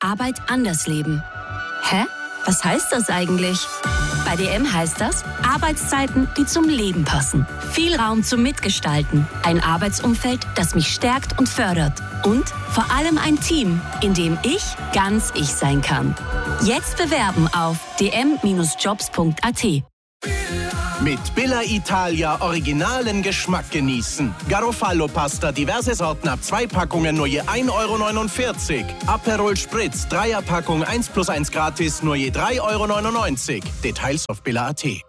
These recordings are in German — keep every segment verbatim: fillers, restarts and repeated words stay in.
Arbeit anders leben. Hä? Was heißt das eigentlich? Bei D M heißt das Arbeitszeiten, die zum Leben passen. Viel Raum zum Mitgestalten. Ein Arbeitsumfeld, das mich stärkt und fördert. Und vor allem ein Team, in dem ich ganz ich sein kann. Jetzt bewerben auf d m Bindestrich jobs punkt a t. Mit Billa Italia originalen Geschmack genießen. Garofalo Pasta, diverse Sorten ab zwei Packungen nur je ein Euro neunundvierzig. Aperol Spritz, Dreierpackung eins plus eins gratis nur je drei Euro neunundneunzig. Details auf billa punkt a t.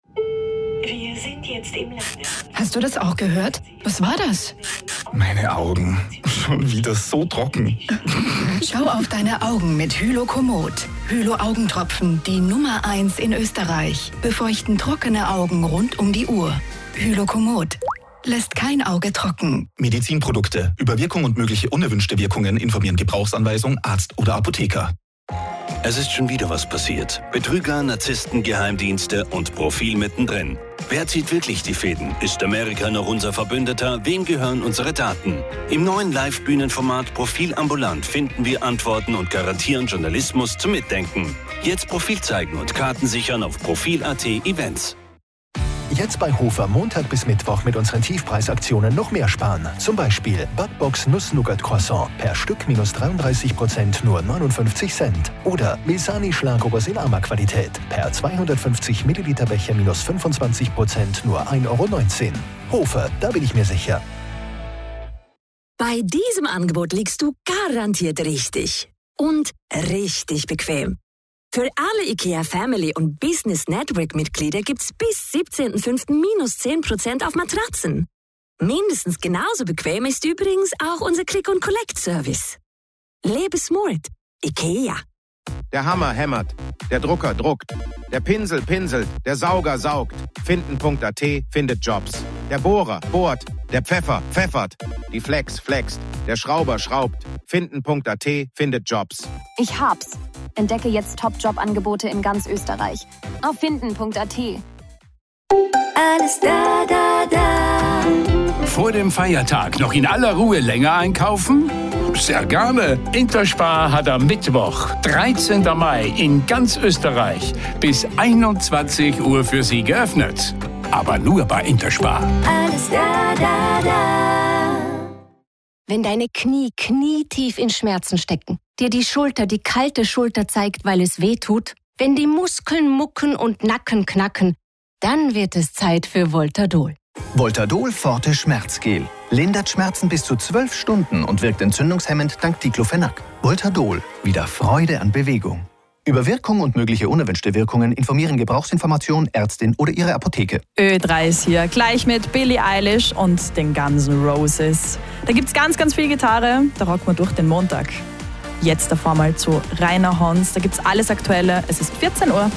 Wir sind jetzt im Lande. Hast du das auch gehört? Was war das? Meine Augen. Schon wieder so trocken. Schau auf deine Augen mit Hylokomod. Hylo-Augentropfen, die Nummer eins in Österreich. Befeuchten trockene Augen rund um die Uhr. Hylokomod. Lässt kein Auge trocken. Medizinprodukte. Über Wirkung und mögliche unerwünschte Wirkungen informieren Gebrauchsanweisung, Arzt oder Apotheker. Es ist schon wieder was passiert. Betrüger, Narzissten, Geheimdienste und Profil mittendrin. Wer zieht wirklich die Fäden? Ist Amerika noch unser Verbündeter? Wem gehören unsere Daten? Im neuen Live-Bühnenformat Profil ambulant finden wir Antworten und garantieren Journalismus zum Mitdenken. Jetzt Profil zeigen und Karten sichern auf Profil punkt a t Events. Jetzt bei Hofer Montag bis Mittwoch mit unseren Tiefpreisaktionen noch mehr sparen. Zum Beispiel Butbox Nuss-Nougat-Croissant per Stück minus dreiunddreißig Prozent nur neunundfünfzig Cent. Oder Mesani Schlagobers in Ama-Qualität per zweihundertfünfzig Milliliter Becher minus fünfundzwanzig Prozent nur ein Euro neunzehn. Hofer, da bin ich mir sicher. Bei diesem Angebot liegst du garantiert richtig. Und richtig bequem. Für alle IKEA Family und Business Network Mitglieder gibt's bis siebzehnten fünften minus zehn Prozent auf Matratzen. Mindestens genauso bequem ist übrigens auch unser Click-and-Collect-Service. Lebe smart. IKEA. Der Hammer hämmert, der Drucker druckt, der Pinsel pinselt, der Sauger saugt. Finden punkt a t findet Jobs. Der Bohrer bohrt, der Pfeffer pfeffert, die Flex flext, der Schrauber schraubt. Finden punkt a t findet Jobs. Ich hab's. Entdecke jetzt Top-Job-Angebote in ganz Österreich. Auf finden punkt a t. Alles da, da, da. Vor dem Feiertag noch in aller Ruhe länger einkaufen? Sehr gerne. Interspar hat am Mittwoch, dreizehnten Mai, in ganz Österreich bis einundzwanzig Uhr für Sie geöffnet. Aber nur bei Interspar. Alles da, da, da. Wenn deine Knie knietief in Schmerzen stecken, dir die Schulter die kalte Schulter zeigt, weil es weh tut, wenn die Muskeln mucken und Nacken knacken, dann wird es Zeit für Voltadol. Voltadol Forte Schmerzgel. Lindert Schmerzen bis zu zwölf Stunden und wirkt entzündungshemmend dank Diclofenac. Voltadol. Wieder Freude an Bewegung. Über Wirkung und mögliche unerwünschte Wirkungen informieren Gebrauchsinformation, Ärztin oder Ihre Apotheke. Ö drei ist hier, gleich mit Billie Eilish und den Guns N' Roses. Da gibt's ganz, ganz viel Gitarre, da rocken wir durch den Montag. Jetzt davor mal zu Rainer Hons, da gibt's alles Aktuelle. Es ist vierzehn Uhr.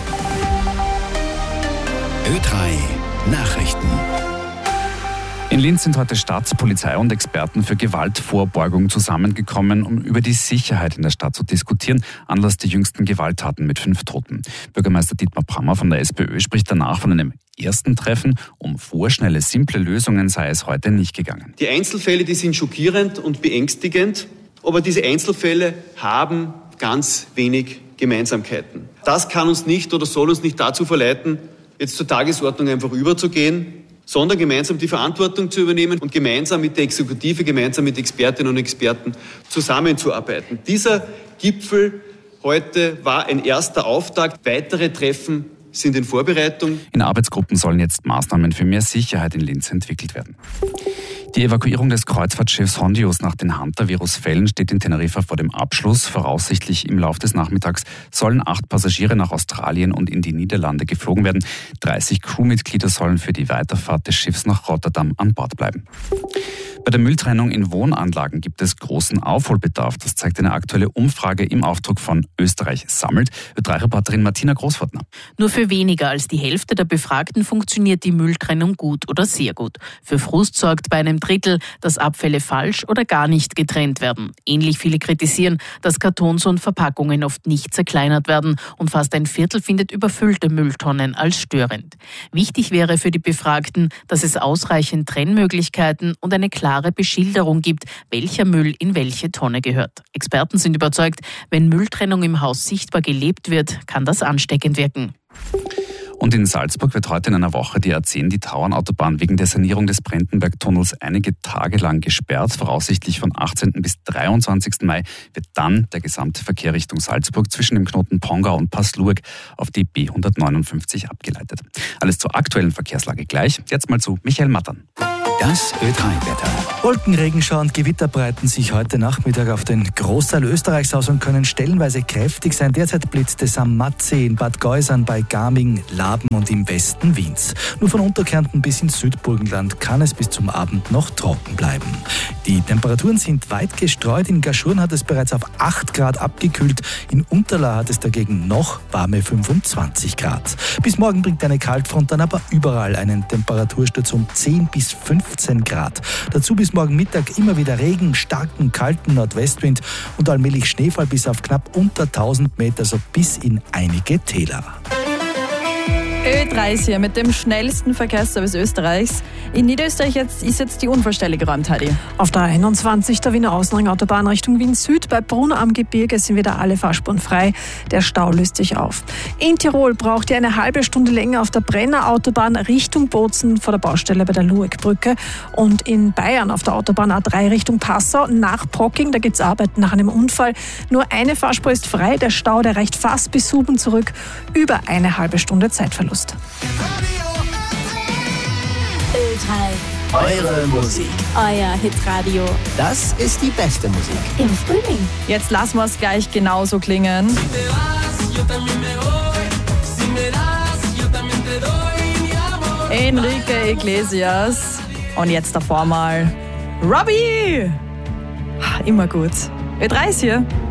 Ö drei Nachrichten. In Linz sind heute Stadt, Polizei und Experten für Gewaltvorbeugung zusammengekommen, um über die Sicherheit in der Stadt zu diskutieren, Anlass der jüngsten Gewalttaten mit fünf Toten. Bürgermeister Dietmar Brammer von der SPÖ spricht danach von einem ersten Treffen. Um vorschnelle, simple Lösungen sei es heute nicht gegangen. Die Einzelfälle, die sind schockierend und beängstigend, aber diese Einzelfälle haben ganz wenig Gemeinsamkeiten. Das kann uns nicht oder soll uns nicht dazu verleiten, jetzt zur Tagesordnung einfach überzugehen, sondern gemeinsam die Verantwortung zu übernehmen und gemeinsam mit der Exekutive, gemeinsam mit Expertinnen und Experten zusammenzuarbeiten. Dieser Gipfel heute war ein erster Auftakt. Weitere Treffen sind in Vorbereitung. In Arbeitsgruppen sollen jetzt Maßnahmen für mehr Sicherheit in Linz entwickelt werden. Die Evakuierung des Kreuzfahrtschiffs Hondius nach den Hantavirus-Fällen steht in Teneriffa vor dem Abschluss. Voraussichtlich im Laufe des Nachmittags sollen acht Passagiere nach Australien und in die Niederlande geflogen werden. dreißig Crewmitglieder sollen für die Weiterfahrt des Schiffs nach Rotterdam an Bord bleiben. Bei der Mülltrennung in Wohnanlagen gibt es großen Aufholbedarf. Das zeigt eine aktuelle Umfrage im Auftrag von Österreich sammelt. Ö drei Reporterin Martina Großfortner. Nur für weniger als die Hälfte der Befragten funktioniert die Mülltrennung gut oder sehr gut. Für Frust sorgt bei einem Drittel, dass Abfälle falsch oder gar nicht getrennt werden. Ähnlich viele kritisieren, dass Kartons und Verpackungen oft nicht zerkleinert werden und fast ein Viertel findet überfüllte Mülltonnen als störend. Wichtig wäre für die Befragten, dass es ausreichend Trennmöglichkeiten und eine klare klare Beschilderung gibt, welcher Müll in welche Tonne gehört. Experten sind überzeugt, wenn Mülltrennung im Haus sichtbar gelebt wird, kann das ansteckend wirken. Und in Salzburg wird heute in einer Woche die A zehn, die Tauernautobahn, wegen der Sanierung des Brentenberg-Tunnels einige Tage lang gesperrt. Voraussichtlich von achtzehnten bis dreiundzwanzigsten Mai wird dann der gesamte Verkehr Richtung Salzburg zwischen dem Knoten Pongau und Passlurg auf die B hundertneunundfünfzig abgeleitet. Alles zur aktuellen Verkehrslage gleich. Jetzt mal zu Michael Mattern. Das Ö drei Wetter. Wolken, Regenschauer und Gewitter breiten sich heute Nachmittag auf den Großteil Österreichs aus und können stellenweise kräftig sein. Derzeit blitzt es am Mattsee, in Bad Geusern, bei Garming, Laben und im Westen Wiens. Nur von Unterkärnten bis ins Südburgenland kann es bis zum Abend noch trocken bleiben. Die Temperaturen sind weit gestreut. In Gaschurn hat es bereits auf acht Grad abgekühlt. In Unterla hat es dagegen noch warme fünfundzwanzig Grad. Bis morgen bringt eine Kaltfront dann aber überall einen Temperatursturz um zehn bis fünfzehn Grad. Dazu bis morgen Mittag immer wieder Regen, starken, kalten Nordwestwind und allmählich Schneefall bis auf knapp unter tausend Meter, so bis in einige Täler. Ö drei ist hier mit dem schnellsten Verkehrsservice Österreichs. In Niederösterreich jetzt, ist jetzt die Unfallstelle geräumt, Heidi. Auf der einundzwanzig der Wiener Außenringautobahn Richtung Wien Süd bei Brunn am Gebirge sind wieder alle Fahrspuren frei. Der Stau löst sich auf. In Tirol braucht ihr eine halbe Stunde länger auf der Brenner Autobahn Richtung Bozen vor der Baustelle bei der Lueckbrücke. Und in Bayern auf der Autobahn A drei Richtung Passau nach Procking, da gibt es Arbeiten nach einem Unfall. Nur eine Fahrspur ist frei, der Stau, der reicht fast bis Suben zurück. Über eine halbe Stunde Zeitverlust. Ö drei. Eure Musik. Euer Hitradio. Das ist die beste Musik. Im Frühling. Jetzt lassen wir es gleich genauso klingen. Enrique Iglesias. Und jetzt davor mal Robbie. Immer gut. Ö drei ist hier.